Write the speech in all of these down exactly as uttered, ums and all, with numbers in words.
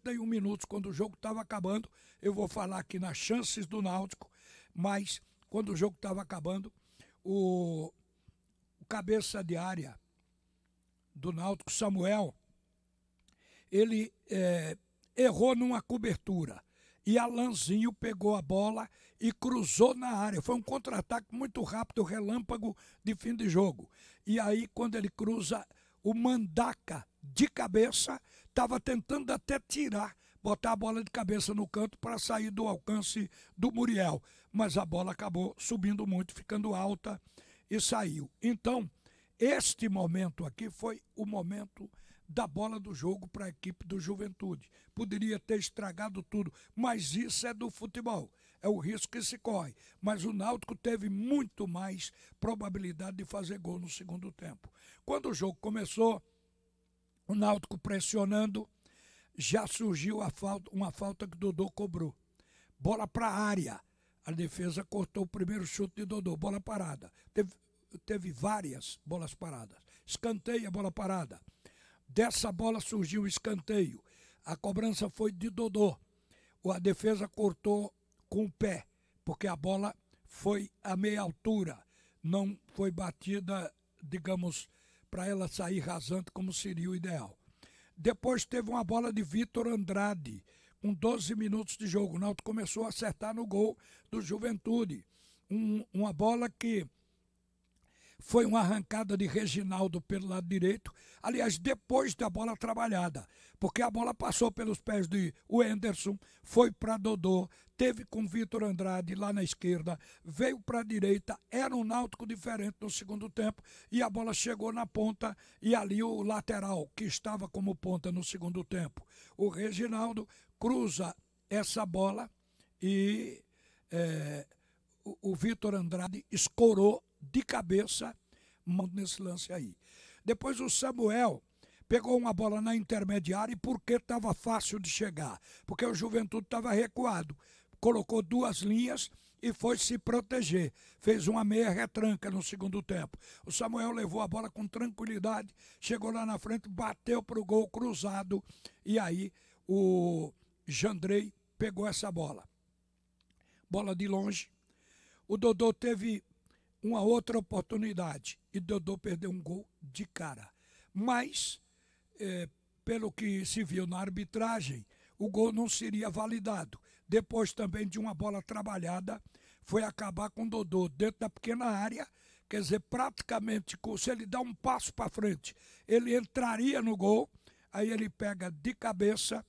cinquenta e um minutos, quando o jogo estava acabando. Eu vou falar aqui nas chances do Náutico, mas quando o jogo estava acabando, o, o cabeça de área do Náutico, Samuel, ele é, errou numa cobertura. E Alanzinho pegou a bola e cruzou na área. Foi um contra-ataque muito rápido, relâmpago de fim de jogo. E aí, quando ele cruza, o Mandaca, de cabeça, estava tentando até tirar, botar a bola de cabeça no canto para sair do alcance do Muriel. Mas a bola acabou subindo muito, ficando alta e saiu. Então, este momento aqui foi o momento da bola do jogo para a equipe do Juventude. Poderia ter estragado tudo, mas isso é do futebol. É o risco que se corre. Mas o Náutico teve muito mais probabilidade de fazer gol no segundo tempo. Quando o jogo começou, o Náutico pressionando, já surgiu a falta, uma falta que o Dodô cobrou. Bola para a área. A defesa cortou o primeiro chute de Dodô, bola parada. Teve, teve várias bolas paradas. Escanteio, bola parada. Dessa bola surgiu o escanteio. A cobrança foi de Dodô. A defesa cortou com o pé, porque a bola foi a meia altura. Não foi batida, digamos, para ela sair rasante, como seria o ideal. Depois teve uma bola de Vitor Andrade, com doze minutos de jogo. O Náutico começou a acertar no gol do Juventude. Um, uma bola que foi uma arrancada de Reginaldo pelo lado direito, aliás, depois da bola trabalhada, porque a bola passou pelos pés de Wenderson, foi para Dodô, teve com Vitor Andrade lá na esquerda, veio para a direita, era um Náutico diferente no segundo tempo, e a bola chegou na ponta, e ali o lateral, que estava como ponta no segundo tempo, o Reginaldo, cruza essa bola e é, o, o Vitor Andrade escorou de cabeça nesse lance aí. Depois o Samuel pegou uma bola na intermediária e porque estava fácil de chegar, porque o Juventude estava recuado, colocou duas linhas e foi se proteger, fez uma meia retranca no segundo tempo. O Samuel levou a bola com tranquilidade, chegou lá na frente, bateu para o gol cruzado e aí o Jandrei pegou essa bola. Bola de longe. O Dodô teve uma outra oportunidade e Dodô perdeu um gol de cara. Mas, é, pelo que se viu na arbitragem, o gol não seria validado. Depois também de uma bola trabalhada, foi acabar com o Dodô dentro da pequena área, quer dizer, praticamente, se ele dá um passo para frente, ele entraria no gol, aí ele pega de cabeça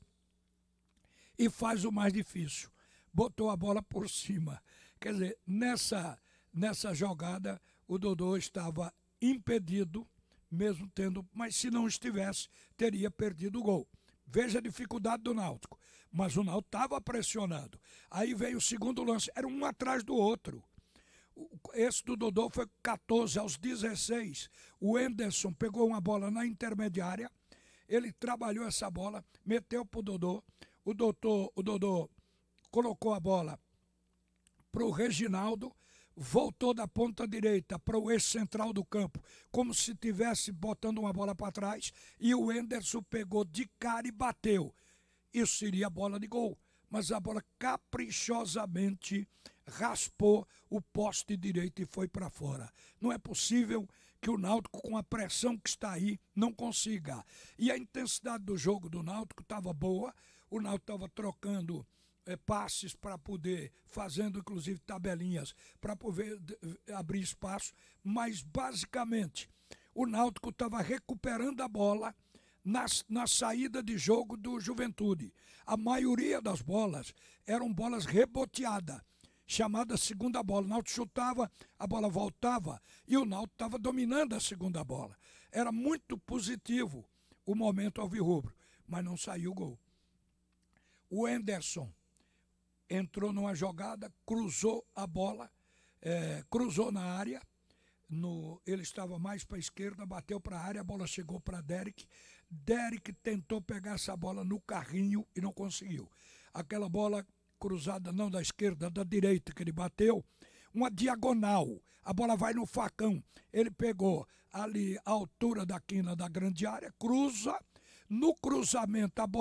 e faz o mais difícil. Botou a bola por cima. Quer dizer, nessa... Nessa jogada, o Dodô estava impedido, mesmo tendo, mas se não estivesse, teria perdido o gol. Veja a dificuldade do Náutico, mas o Náutico estava pressionando. Aí veio o segundo lance, era um atrás do outro. Esse do Dodô foi quatorze aos dezesseis. O Wenderson pegou uma bola na intermediária, ele trabalhou essa bola, meteu para o Dodô, o Dodô, o Dodô colocou a bola para o Reginaldo, voltou da ponta direita para o eixo central do campo, como se estivesse botando uma bola para trás, e o Wenderson pegou de cara e bateu. Isso seria bola de gol, mas a bola caprichosamente raspou o poste direito e foi para fora. Não é possível que o Náutico, com a pressão que está aí, não consiga. E a intensidade do jogo do Náutico estava boa, o Náutico estava trocando É, passes para poder, fazendo inclusive tabelinhas, para poder abrir espaço, mas basicamente o Náutico estava recuperando a bola na, na saída de jogo do Juventude. A maioria das bolas eram bolas reboteadas, chamada segunda bola. O Náutico chutava, a bola voltava e o Náutico estava dominando a segunda bola. Era muito positivo o momento alvirrubro, mas não saiu o gol. O Wenderson entrou numa jogada, cruzou a bola, é, cruzou na área, no, ele estava mais para a esquerda, bateu para a área, a bola chegou para Derek. Derek tentou pegar essa bola no carrinho e não conseguiu. Aquela bola cruzada não da esquerda, da direita que ele bateu, uma diagonal, a bola vai no facão. Ele pegou ali a altura da quina da grande área, cruza, no cruzamento a bola